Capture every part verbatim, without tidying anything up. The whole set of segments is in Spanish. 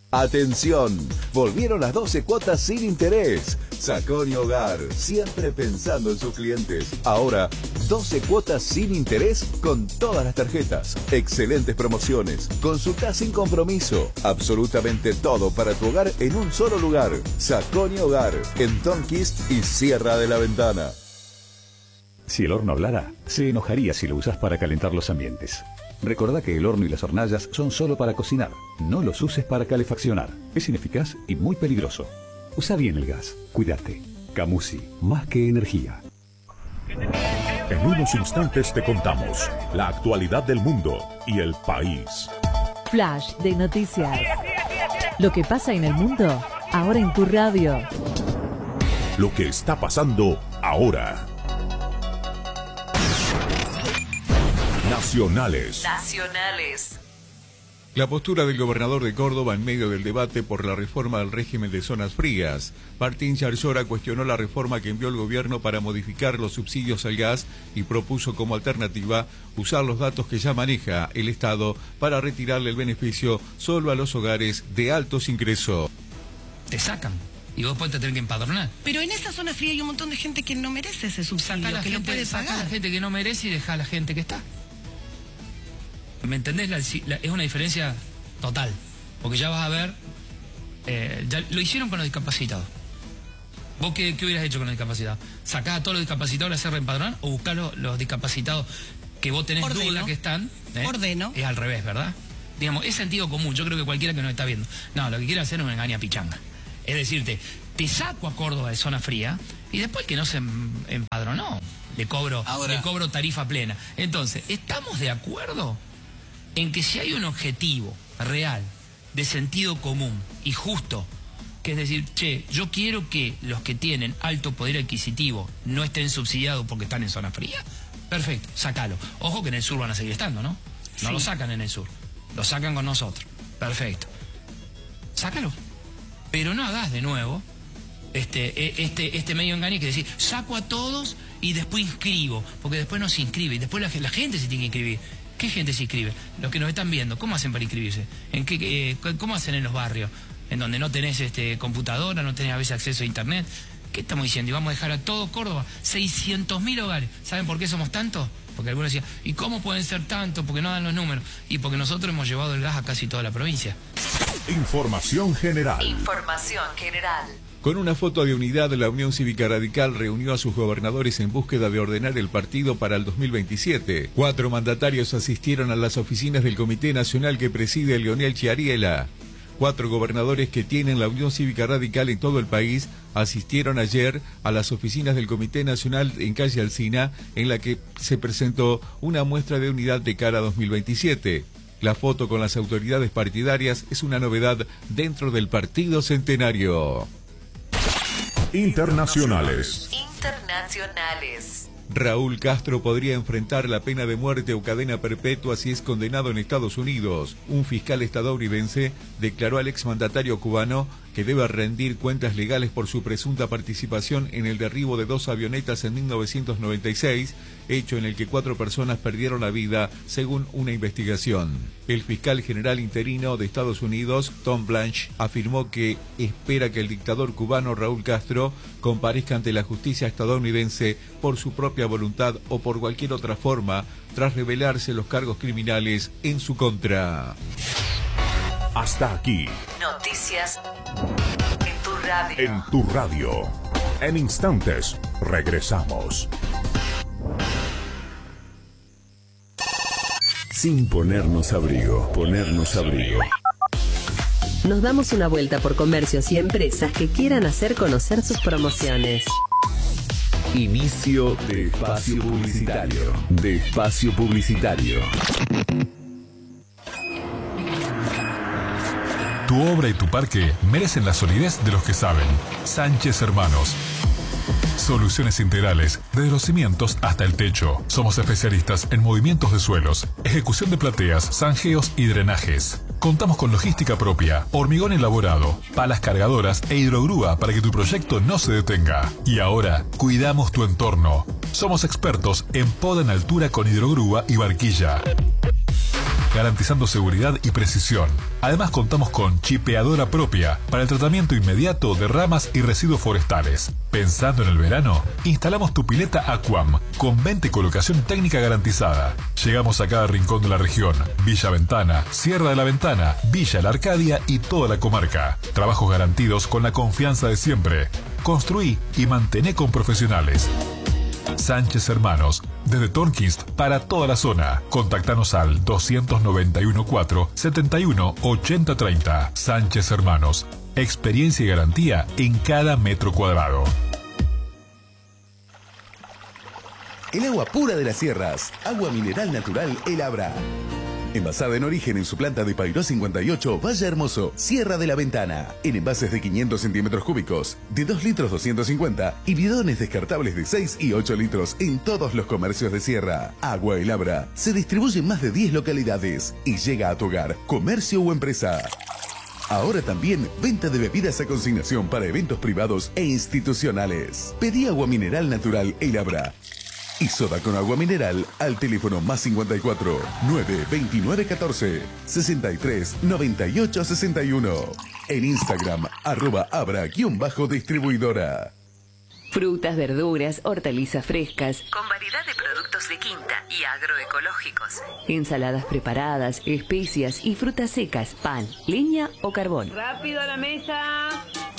Atención, volvieron las doce cuotas sin interés. Saconi Hogar, siempre pensando en sus clientes. Ahora, doce cuotas sin interés con todas las tarjetas. Excelentes promociones. Consulta sin compromiso. Absolutamente todo para tu hogar en un solo lugar. Saconi Hogar, en Tonquist y Sierra de la Ventana. Si el horno hablara, se enojaría si lo usas para calentar los ambientes. Recordá que el horno y las hornallas son solo para cocinar. No los uses para calefaccionar. Es ineficaz y muy peligroso. Usa bien el gas. Cuídate. Camusi, más que energía. En unos instantes te contamos la actualidad del mundo y el país. Flash de noticias. Lo que pasa en el mundo, ahora en tu radio. Lo que está pasando ahora. Nacionales. Nacionales. La postura del gobernador de Córdoba en medio del debate por la reforma del régimen de zonas frías. Martín Charchora cuestionó la reforma que envió el gobierno para modificar los subsidios al gas y propuso como alternativa usar los datos que ya maneja el Estado para retirarle el beneficio solo a los hogares de altos ingresos. Te sacan. Y vos después te tenés que empadronar. Pero en esa zona fría hay un montón de gente que no merece ese subsidio, Saca la que gente, lo puede saca pagar. a la gente que no merece y deja a la gente que está. ¿Me entendés? La, la, es una diferencia total. Porque ya vas a ver... Eh, ya lo hicieron con los discapacitados. ¿Vos qué, qué hubieras hecho con los discapacitados? ¿Sacás a todos los discapacitados, les hacer reempadronar? ¿O buscar los, los discapacitados que vos tenés Ordeno. duda que están? ¿eh? Ordeno. Es al revés, ¿verdad? Digamos, es sentido común. Yo creo que cualquiera que nos está viendo. No, lo que quiere hacer es una engaña pichanga. Es decirte, te saco a Córdoba de zona fría y después que no se empadronó, le cobro, Ahora. le cobro tarifa plena. Entonces, ¿estamos de acuerdo en que si hay un objetivo real, de sentido común y justo, que es decir, che, yo quiero que los que tienen alto poder adquisitivo no estén subsidiados porque están en zona fría? Perfecto, sácalo. Ojo que en el sur van a seguir estando, ¿no? No Sí. lo sacan en el sur, lo sacan con nosotros. Perfecto. Sácalo. Pero no hagas de nuevo este, este, este medio engaño que decir, saco a todos y después inscribo, porque después no se inscribe, y después la, la gente se tiene que inscribir. ¿Qué gente se inscribe? Los que nos están viendo, ¿cómo hacen para inscribirse? ¿En qué, eh, ¿Cómo hacen en los barrios? En donde no tenés este, computadora, no tenés a veces acceso a internet. ¿Qué estamos diciendo? Y vamos a dejar a todo Córdoba, seiscientos mil hogares. ¿Saben por qué somos tantos? Porque algunos decían, ¿y cómo pueden ser tantos? Porque no dan los números. Y porque nosotros hemos llevado el gas a casi toda la provincia. Información general. Información general. Con una foto de unidad, la Unión Cívica Radical reunió a sus gobernadores en búsqueda de ordenar el partido para el dos mil veintisiete. Cuatro mandatarios asistieron a las oficinas del Comité Nacional que preside Leonel Chiariela. Cuatro gobernadores que tienen la Unión Cívica Radical en todo el país asistieron ayer a las oficinas del Comité Nacional en calle Alsina, en la que se presentó una muestra de unidad de cara a dos mil veintisiete. La foto con las autoridades partidarias es una novedad dentro del Partido Centenario. Internacionales. Internacionales. Raúl Castro podría enfrentar la pena de muerte o cadena perpetua si es condenado en Estados Unidos. Un fiscal estadounidense declaró al exmandatario cubano que debe rendir cuentas legales por su presunta participación en el derribo de dos avionetas en mil novecientos noventa y seis, hecho en el que cuatro personas perdieron la vida, según una investigación. El fiscal general interino de Estados Unidos, Tom Blanche, afirmó que espera que el dictador cubano Raúl Castro comparezca ante la justicia estadounidense por su propia voluntad o por cualquier otra forma, tras revelarse los cargos criminales en su contra. Hasta aquí. Noticias en tu radio. En tu radio. En instantes, regresamos. Sin ponernos abrigo, ponernos abrigo. Nos damos una vuelta por comercios y empresas que quieran hacer conocer sus promociones. Inicio de espacio publicitario. De espacio publicitario. Tu obra y tu parque merecen la solidez de los que saben. Sánchez Hermanos. Soluciones integrales, desde los cimientos hasta el techo. Somos especialistas en movimientos de suelos, ejecución de plateas, zanjeos y drenajes. Contamos con logística propia, hormigón elaborado, palas cargadoras e hidrogrúa para que tu proyecto no se detenga. Y ahora, cuidamos tu entorno. Somos expertos en poda en altura con hidrogrúa y barquilla. garantizando seguridad y precisión. Además contamos con chipeadora propia para el tratamiento inmediato de ramas y residuos forestales. Pensando en el verano, instalamos tu pileta Aquam con venta y colocación técnica garantizada. Llegamos a cada rincón de la región: Villa Ventana, Sierra de la Ventana, Villa La Arcadia y toda la comarca. Trabajos garantidos con la confianza de siempre. Construí y mantené con profesionales. Sánchez Hermanos, desde Tornquist para toda la zona. Contactanos al dos nueve uno cuatro, siete uno, ocho cero tres cero. Sánchez Hermanos, experiencia y garantía en cada metro cuadrado. El agua pura de las sierras, agua mineral natural El Abra. Envasada en origen en su planta de Payró cincuenta y ocho, Valle Hermoso, Sierra de la Ventana. En envases de quinientos centímetros cúbicos, de dos litros doscientos cincuenta y bidones descartables de seis y ocho litros en todos los comercios de Sierra. Agua El Abra se distribuye en más de diez localidades y llega a tu hogar, comercio o empresa. Ahora también venta de bebidas a consignación para eventos privados e institucionales. Pedí agua mineral natural El Abra y soda con agua mineral al teléfono más cincuenta y cuatro, nueve veintinueve catorce, sesenta y tres noventa y ocho sesenta y uno. En Instagram, arroba abra-distribuidora. Frutas, verduras, hortalizas frescas, Con variedad de productos de quinta y agroecológicos. ensaladas preparadas, especias y frutas secas, pan, leña o carbón. Rápido a la mesa.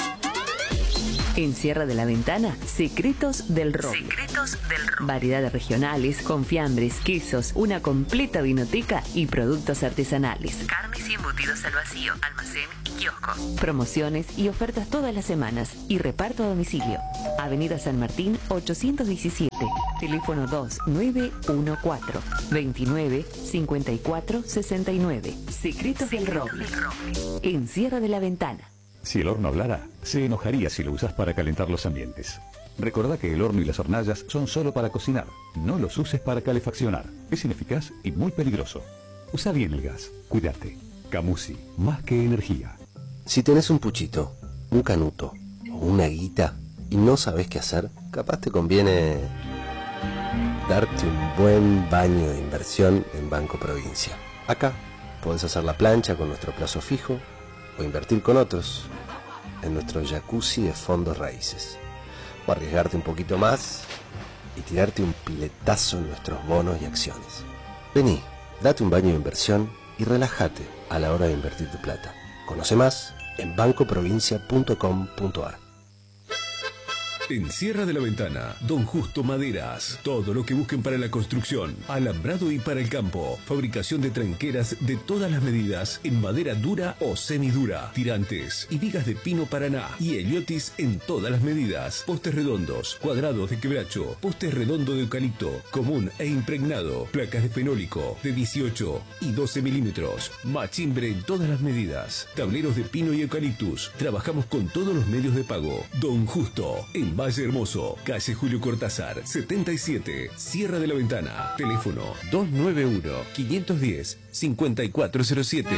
En Sierra de la Ventana, Secretos del Roble. Secretos del Roble. Variedades regionales, confiambres, quesos, una completa vinoteca y productos artesanales. Carnes y embutidos al vacío, almacén y kiosco. Promociones y ofertas todas las semanas y reparto a domicilio. Avenida San Martín ochocientos diecisiete. Teléfono dos nueve uno cuatro, veintinueve, cincuenta y cuatro, sesenta y nueve. Secretos del Roble. En Sierra de la Ventana. Si el horno hablara, se enojaría si lo usas para calentar los ambientes. Recordá que el horno y las hornallas son solo para cocinar. No los uses para calefaccionar. Es ineficaz y muy peligroso. Usa bien el gas. Cuídate. Camusi, más que energía. Si tenés un puchito, un canuto o una guita y no sabés qué hacer, capaz te conviene darte un buen baño de inversión en Banco Provincia. Acá podés hacer la plancha con nuestro plazo fijo o invertir con otros en nuestro jacuzzi de fondos raíces, o arriesgarte un poquito más y tirarte un piletazo en nuestros bonos y acciones. Vení, date un baño de inversión y relájate a la hora de invertir tu plata. Conoce más en banco provincia punto com punto ar. En Sierra de la Ventana, Don Justo Maderas. Todo lo que busquen para la construcción, alambrado y para el campo. Fabricación de tranqueras de todas las medidas en madera dura o semidura. Tirantes y vigas de pino paraná. Y heliotis en todas las medidas. Postes redondos, cuadrados de quebracho, postes redondo de eucalipto, común e impregnado. Placas de fenólico de dieciocho y doce milímetros. Machimbre en todas las medidas. Tableros de pino y eucaliptus. Trabajamos con todos los medios de pago. Don Justo, en Valle Hermoso, calle Julio Cortázar, setenta y siete, Sierra de la Ventana. Teléfono dos nueve uno, cinco uno cero, cinco cuatro cero siete.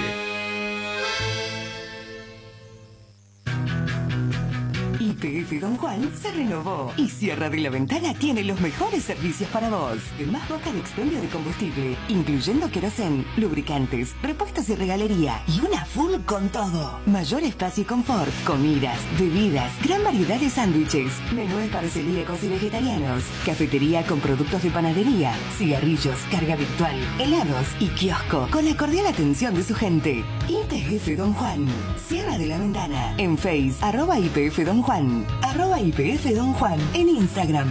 Y P F Don Juan se renovó y Sierra de la Ventana tiene los mejores servicios para vos. El más baja de expendio de combustible, incluyendo querosén, lubricantes, repuestos y regalería. Y una full con todo. Mayor espacio y confort, comidas, bebidas, gran variedad de sándwiches, menúes para celíacos y vegetarianos, cafetería con productos de panadería, cigarrillos, carga virtual, helados y kiosco con la cordial atención de su gente. Y P F Don Juan, Sierra de la Ventana. En Face, arroba I P F Don Juan, arroba I P F Don Juan, en Instagram.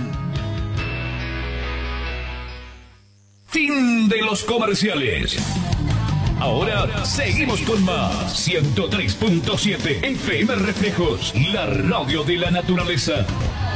Fin de los comerciales. Ahora seguimos con más. ciento tres punto siete F M Reflejos, la radio de la naturaleza.